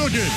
Milliken.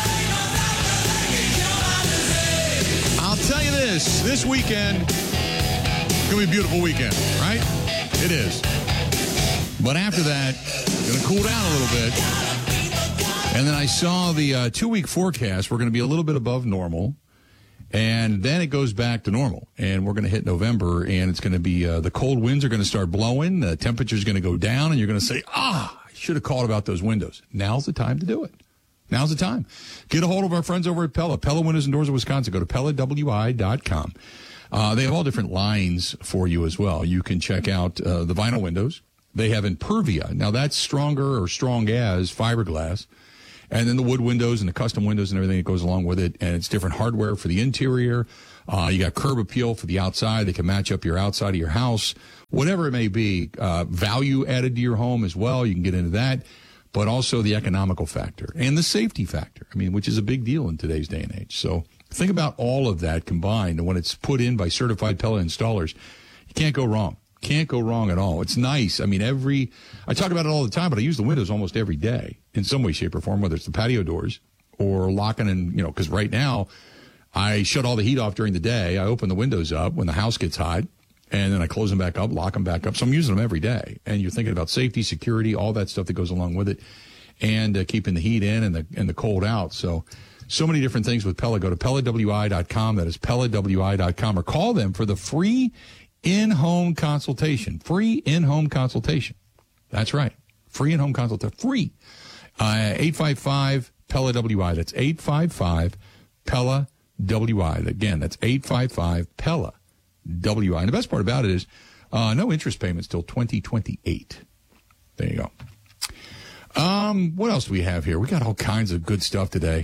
I'll tell you this weekend, it's going to be a beautiful weekend, right? It is. But after that, it's going to cool down a little bit. And then I saw the 2-week forecast. We're going to be a little bit above normal. And then it goes back to normal. And we're going to hit November, and it's going to be the cold winds are going to start blowing. The temperature's going to go down, and you're going to say, I should have called about those windows. Now's the time to do it. Now's the time. Get a hold of our friends over at Pella. Pella Windows and Doors of Wisconsin. Go to PellaWI.com. They have all different lines for you as well. You can check out the vinyl windows. They have Impervia. Now, that's stronger or strong as fiberglass. And then the wood windows and the custom windows and everything that goes along with it. And it's different hardware for the interior. You got curb appeal for the outside. They can match up your outside of your house. Whatever it may be. Value added to your home as well. You can get into that. But also the economical factor and the safety factor. I mean, which is a big deal in today's day and age. So think about all of that combined. And when it's put in by certified Pella installers, you can't go wrong. Can't go wrong at all. It's nice. I mean, I talk about it all the time, but I use the windows almost every day in some way, shape, or form, whether it's the patio doors or locking and, because right now I shut all the heat off during the day. I open the windows up when the house gets hot, and then I close them back up, lock them back up. So I'm using them every day. And you're thinking about safety, security, all that stuff that goes along with it, and keeping the heat in and the cold out. So many different things with Pella. Go to PellaWI.com. That is PellaWI.com, or call them for the free in-home consultation. Free in-home consultation. That's right. Free in-home consultation. Free. 855-PELLA-WI. That's 855-PELLA-WI. Again, that's 855-PELLA-WI. And the best part about it is no interest payments till 2028. There you go. What else do we have here? We got all kinds of good stuff today.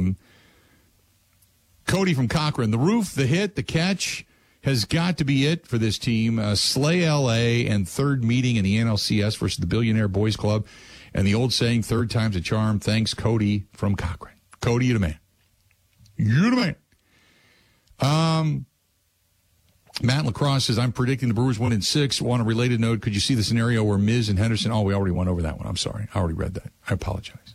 Cody from Cochrane. The roof, the hit, the catch has got to be it for this team. Slay L.A. and third meeting in the NLCS versus the Billionaire Boys Club. And the old saying, third time's a charm. Thanks, Cody from Cochrane. Cody, you the man. You the man. Matt LaCrosse says, I'm predicting the Brewers win in 6. On a related note, could you see the scenario where Miz and Henderson... Oh, we already went over that one. I'm sorry. I already read that. I apologize.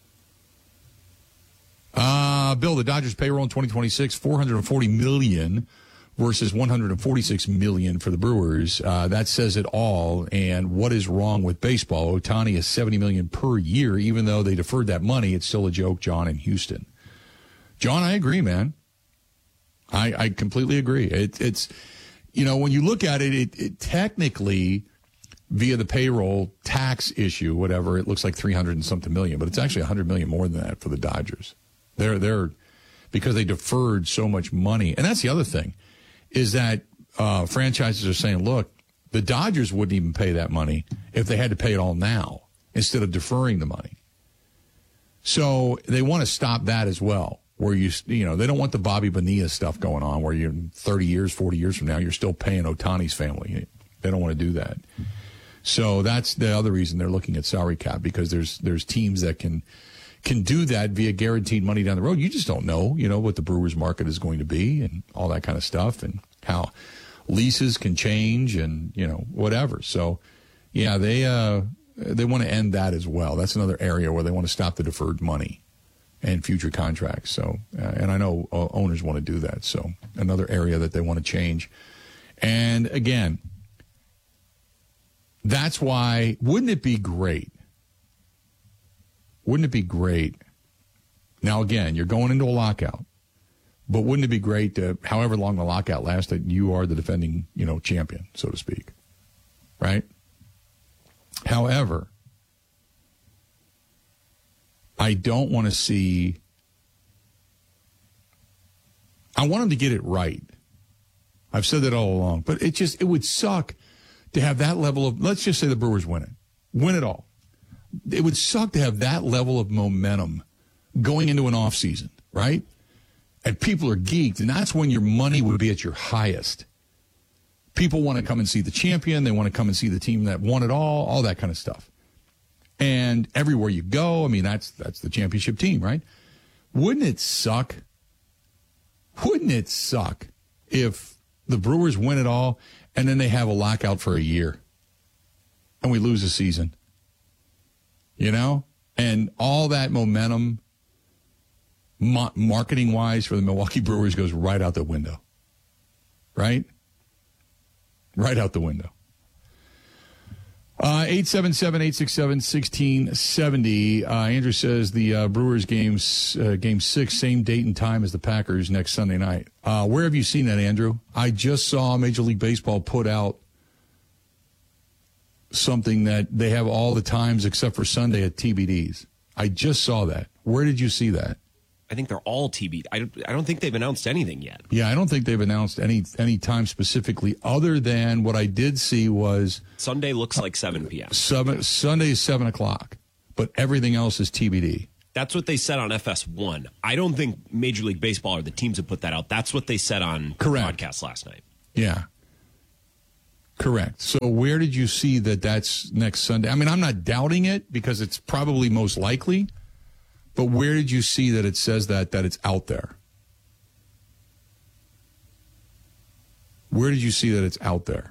Bill, the Dodgers payroll in 2026, $440 million versus $146 million for the Brewers. That says it all. And what is wrong with baseball? Ohtani is $70 million per year. Even though they deferred that money, it's still a joke, John, in Houston. John, I agree, man. I completely agree. It's when you look at it, it technically, via the payroll tax issue, whatever, it looks like 300 and something million, but it's actually 100 million more than that for the Dodgers. They're because they deferred so much money. And that's the other thing, is that franchises are saying, look, the Dodgers wouldn't even pay that money if they had to pay it all now instead of deferring the money. So they want to stop that as well, where they don't want the Bobby Bonilla stuff going on where you're 30 years, 40 years from now, you're still paying Ohtani's family. They don't want to do that. So that's the other reason they're looking at salary cap, because there's teams that can do that via guaranteed money down the road. You just don't know, what the Brewers market is going to be and all that kind of stuff, and how leases can change and, whatever. So, yeah, they want to end that as well. That's another area where they want to stop the deferred money and future contracts. So, and I know owners want to do that. So another area that they want to change. And again, that's why, wouldn't it be great? Wouldn't it be great? Now, again, you're going into a lockout, but wouldn't it be great to, however long the lockout lasts, that you are the defending, champion, so to speak, right? However, I don't want to see, I want them to get it right. I've said that all along, but it would suck to have that level of, let's just say the Brewers win it all. It would suck to have that level of momentum going into an off season, right? And people are geeked, and that's when your money would be at your highest. People want to come and see the champion. They want to come and see the team that won it all that kind of stuff. And everywhere you go, I mean, that's the championship team, right? Wouldn't it suck? Wouldn't it suck if the Brewers win it all and then they have a lockout for a year and we lose a season? And all that momentum marketing-wise for the Milwaukee Brewers goes right out the window. Right? Right out the window. 877-867-1670. Andrew says the Brewers game 6, same date and time as the Packers next Sunday night. Where have you seen that, Andrew? I just saw Major League Baseball put out something that they have all the times except for Sunday at TBDs. I just saw that. Where did you see that? I think they're all TBD. I don't think they've announced anything yet. Yeah, I don't think they've announced any time specifically, other than what I did see was Sunday looks like 7 p.m. Sunday is 7 o'clock, but everything else is TBD. That's what they said on FS1. I don't think Major League Baseball or the teams have put that out. That's what they said on the podcast last night. Yeah. Correct. So where did you see that that's next Sunday? I mean, I'm not doubting it because it's probably most likely. But where did you see that it says that it's out there? Where did you see that it's out there?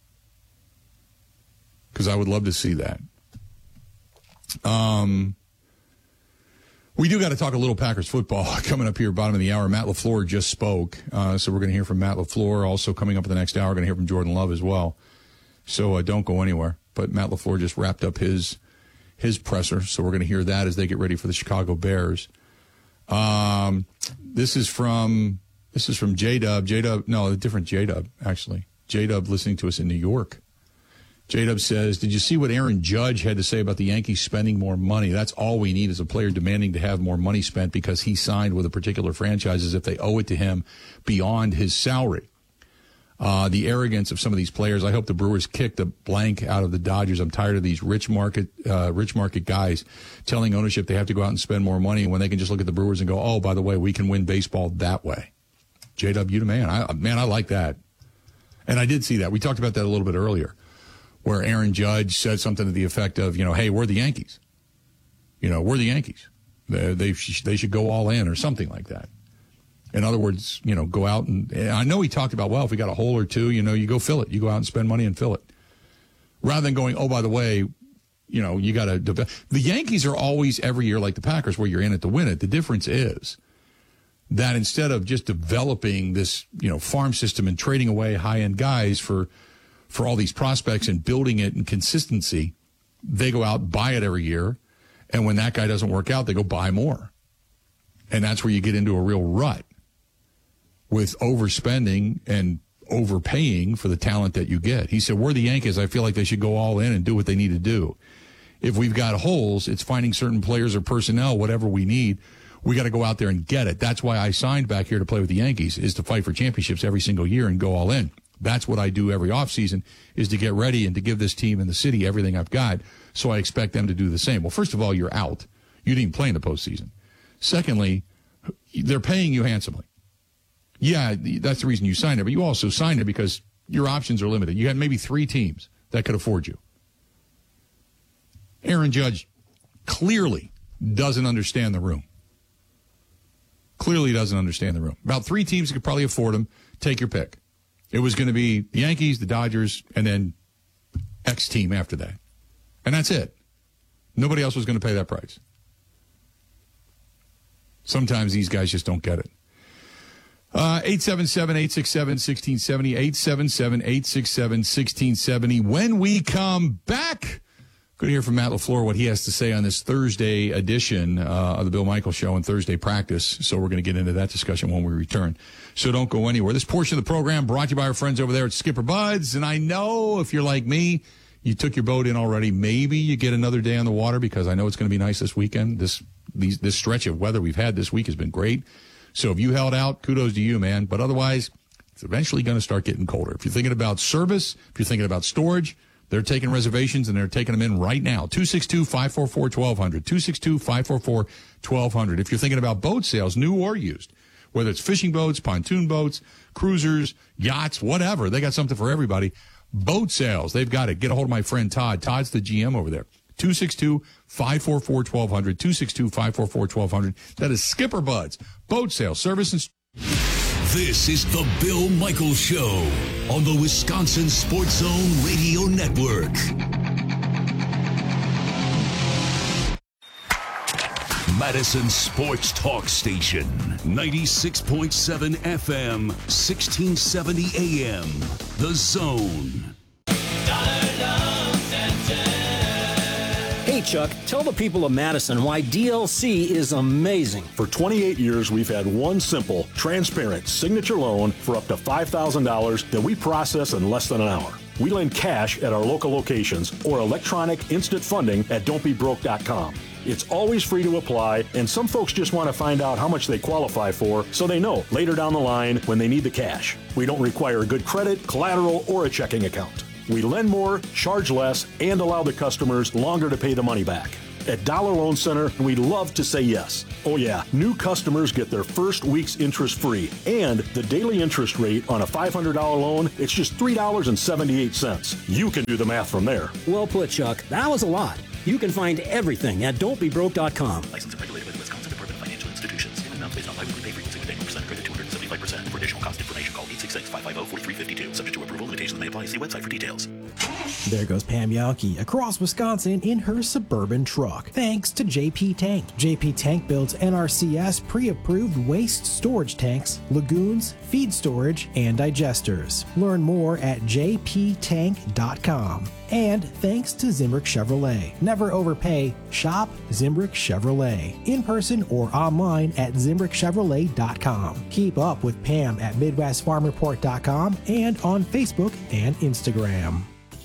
Because I would love to see that. We do got to talk a little Packers football coming up here, bottom of the hour. Matt LaFleur just spoke, so we're going to hear from Matt LaFleur. Also coming up in the next hour, we're going to hear from Jordan Love as well. So don't go anywhere. But Matt LaFleur just wrapped up his presser, so we're going to hear that as they get ready for the Chicago Bears. This is from J-Dub. No, a different J-Dub, actually. J-Dub listening to us in New York. J-Dub says, did you see what Aaron Judge had to say about the Yankees spending more money? That's all we need is a player demanding to have more money spent because he signed with a particular franchise as if they owe it to him beyond his salary. The arrogance of some of these players. I hope the Brewers kick the blank out of the Dodgers. I'm tired of these rich market guys telling ownership they have to go out and spend more money when they can just look at the Brewers and go, oh, by the way, we can win baseball that way. J-W, the man. I like that. And I did see that. We talked about that a little bit earlier, where Aaron Judge said something to the effect of, hey, we're the Yankees. We're the Yankees. They should go all in or something like that. In other words, go out and I know he talked about, well, if we got a hole or two, you go fill it. You go out and spend money and fill it. Rather than going, oh, by the way, you got to – the Yankees are always every year like the Packers where you're in it to win it. The difference is that instead of just developing this, farm system and trading away high-end guys for all these prospects and building it in consistency, they go out, buy it every year, and when that guy doesn't work out, they go buy more. And that's where you get into a real rut with overspending and overpaying for the talent that you get. He said, we're the Yankees. I feel like they should go all in and do what they need to do. If we've got holes, it's finding certain players or personnel, whatever we need. We got to go out there and get it. That's why I signed back here to play with the Yankees, is to fight for championships every single year and go all in. That's what I do every offseason, is to get ready and to give this team in the city everything I've got. So I expect them to do the same. Well, first of all, you're out. You didn't play in the postseason. Secondly, they're paying you handsomely. Yeah, that's the reason you signed it, but you also signed it because your options are limited. You had maybe 3 teams that could afford you. Aaron Judge clearly doesn't understand the room. Clearly doesn't understand the room. About 3 teams that could probably afford him. Take your pick. It was going to be the Yankees, the Dodgers, and then X team after that. And that's it. Nobody else was going to pay that price. Sometimes these guys just don't get it. 877-867-1670, 877-867-1670. When we come back, going to hear from Matt LaFleur what he has to say on this Thursday edition of the Bill Michaels Show and Thursday practice. So we're going to get into that discussion when we return. So don't go anywhere. This portion of the program brought to you by our friends over there at Skipper Buds. And I know if you're like me, you took your boat in already. Maybe you get another day on the water because I know it's going to be nice this weekend. This stretch of weather we've had this week has been great. So if you held out, kudos to you, man. But otherwise, it's eventually going to start getting colder. If you're thinking about service, if you're thinking about storage, they're taking reservations, and they're taking them in right now. 262-544-1200, 262-544-1200. If you're thinking about boat sales, new or used, whether it's fishing boats, pontoon boats, cruisers, yachts, whatever, they got something for everybody. Boat sales, they've got it. Get a hold of my friend Todd. Todd's the GM over there. 262-544-1200, 262-544-1200. That is Skipper Buds. Boat sales, service, and... This is the Bill Michaels Show on the Wisconsin Sports Zone Radio Network. Madison Sports Talk Station. 96.7 FM, 1670 AM. The Zone. Hey, Chuck, tell the people of Madison why DLC is amazing. For 28 years, we've had one simple, transparent signature loan for up to $5,000 that we process in less than an hour. We lend cash at our local locations or electronic instant funding at don'tbebroke.com. It's always free to apply, and some folks just want to find out how much they qualify for so they know later down the line when they need the cash. We don't require good credit, collateral, or a checking account. We lend more, charge less, and allow the customers longer to pay the money back. At Dollar Loan Center, we love to say yes. Oh yeah, new customers get their first week's interest free, and the daily interest rate on a $500 loan, it's just $3.78. You can do the math from there. Well put, Chuck. That was a lot. You can find everything at don'tbebroke.com. Licensed and regulated by the Wisconsin Department of Financial Institutions. In amounts based on biweekly pay frequency with annual percent credit 275%. For additional cost information, call 866-550-4352. Subject to approval, limitations may apply. See website for details. There goes Pam Yawkey across Wisconsin in her Suburban truck, thanks to JP Tank. JP Tank builds NRCS pre-approved waste storage tanks, lagoons, feed storage, and digesters. Learn more at jptank.com. And thanks to Zimbrick Chevrolet. Never overpay. Shop Zimbrick Chevrolet. In person or online at zimbrickchevrolet.com. Keep up with Pam at MidwestFarmReport.com and on Facebook and Instagram.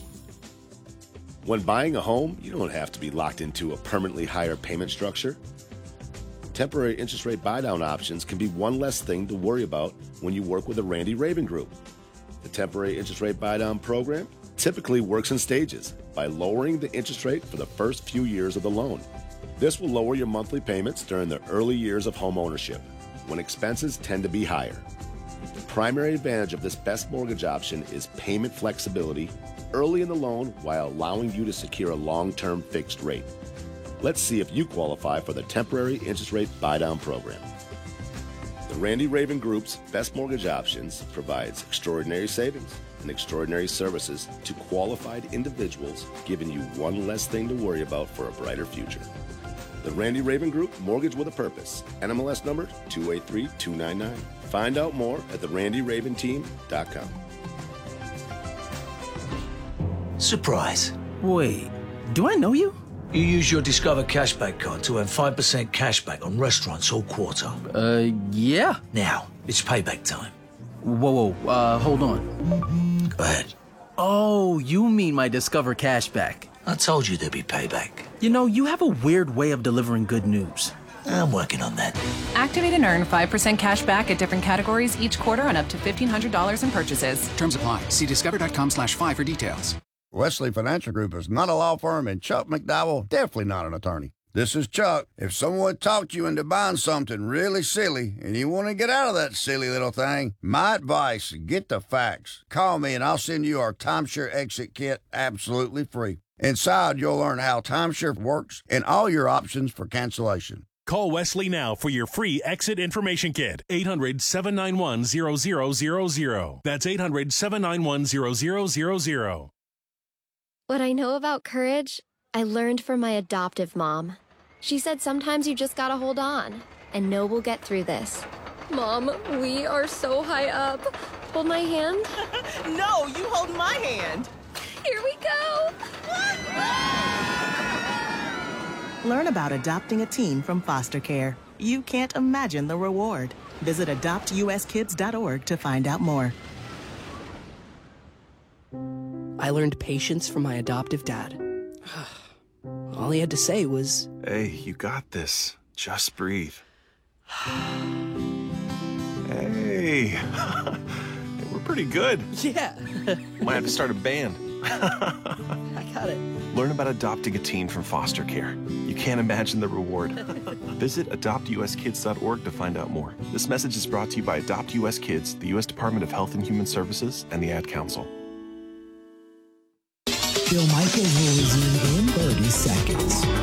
When buying a home, you don't have to be locked into a permanently higher payment structure. Temporary interest rate buy-down options can be one less thing to worry about when you work with the Randy Raven Group. The temporary interest rate buy-down program typically works in stages by lowering the interest rate for the first few years of the loan. This will lower your monthly payments during the early years of home ownership, when expenses tend to be higher. The primary advantage of this best mortgage option is payment flexibility early in the loan while allowing you to secure a long-term fixed rate. Let's see if you qualify for the temporary interest rate buy-down program. The Randy Raven Group's Best Mortgage Options provides extraordinary savings and extraordinary services to qualified individuals, giving you one less thing to worry about for a brighter future. The Randy Raven Group, Mortgage with a Purpose. NMLS number 283299. Find out more at therandyraventeam.com. Surprise. Wait, do I know you? You use your Discover Cashback card to earn 5% cashback on restaurants all quarter. Yeah. Now, it's payback time. Whoa, hold on. Go ahead. Oh, you mean my Discover Cashback. I told you there'd be payback. You know, you have a weird way of delivering good news. I'm working on that. Activate and earn 5% cash back at different categories each quarter on up to $1,500 in purchases. Terms apply. See discover.com/5 for details. Wesley Financial Group is not a law firm, and Chuck McDowell definitely not an attorney. This is Chuck. If someone talked you into buying something really silly and you want to get out of that silly little thing, my advice, get the facts. Call me and I'll send you our timeshare exit kit absolutely free. Inside, you'll learn how timeshare works and all your options for cancellation. Call Wesley now for your free exit information kit. 800-791-0000. That's 800-791-0000. What I know about courage, I learned from my adoptive mom. She said sometimes you just gotta hold on and know we'll get through this. Mom, we are so high up. Hold my hand. No, you hold my hand. Here we go. Learn about adopting a teen from foster care. You can't imagine the reward. Visit adoptuskids.org to find out more. I learned patience from my adoptive dad. All he had to say was, "Hey, you got this. Just breathe." Hey, we're pretty good. Yeah. Might have to start a band. I got it. Learn about adopting a teen from foster care. You can't imagine the reward. Visit adoptuskids.org to find out more. This message is brought to you by Adopt US Kids, the U.S. Department of Health and Human Services, and the Ad Council. Bill Michaels will resume in 30 seconds.